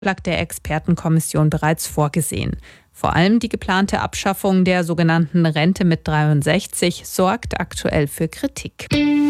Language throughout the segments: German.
der Expertenkommission bereits vorgesehen. Vor allem die geplante Abschaffung der sogenannten Rente mit 63 sorgt aktuell für Kritik.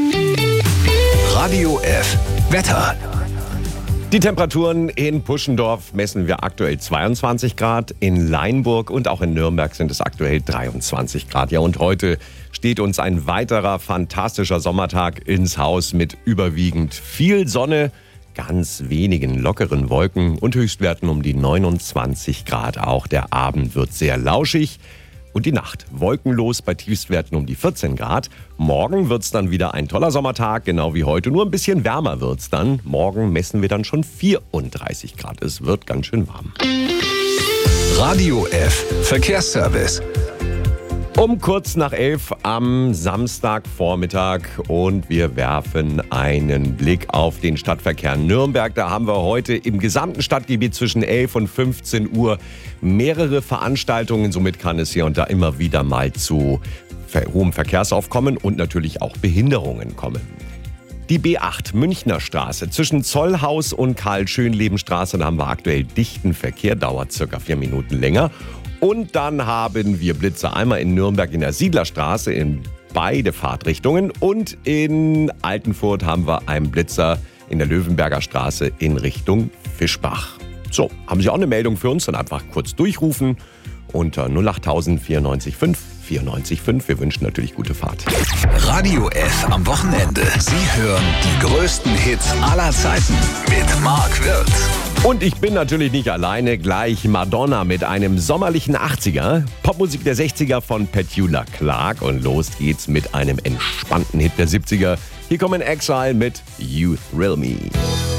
Radio F Wetter. Die Temperaturen in Puschendorf messen wir aktuell 22 Grad, in Leinburg und auch in Nürnberg sind es aktuell 23 Grad. Ja, und heute steht uns ein weiterer fantastischer Sommertag ins Haus mit überwiegend viel Sonne, ganz wenigen lockeren Wolken und Höchstwerten um die 29 Grad. Auch der Abend wird sehr lauschig. Und die Nacht wolkenlos bei Tiefstwerten um die 14 Grad. Morgen wird es dann wieder ein toller Sommertag, genau wie heute. Nur ein bisschen wärmer wird es dann. Morgen messen wir dann schon 34 Grad. Es wird ganz schön warm. Radio F Verkehrsservice. Um kurz nach 11 am Samstagvormittag und wir werfen einen Blick auf den Stadtverkehr Nürnberg. Da haben wir heute im gesamten Stadtgebiet zwischen 11 und 15 Uhr mehrere Veranstaltungen. Somit kann es hier und da immer wieder mal zu hohem Verkehrsaufkommen und natürlich auch Behinderungen kommen. Die B8 Münchner Straße zwischen Zollhaus und Karl-Schönleben-Straße, da haben wir aktuell dichten Verkehr, dauert circa 4 Minuten länger. Und dann haben wir Blitzer einmal in Nürnberg in der Siedlerstraße in beide Fahrtrichtungen und in Altenfurt haben wir einen Blitzer in der Löwenberger Straße in Richtung Fischbach. So, haben Sie auch eine Meldung für uns? Dann einfach kurz durchrufen unter 08000 94 5 94 5. Wir wünschen natürlich gute Fahrt. Radio F am Wochenende. Sie hören die größten Hits aller Zeiten mit Marc Wirtz. Und ich bin natürlich nicht alleine, gleich Madonna mit einem sommerlichen 80er, Popmusik der 60er von Petula Clark und los geht's mit einem entspannten Hit der 70er. Hier kommen Exile mit You Thrill Me.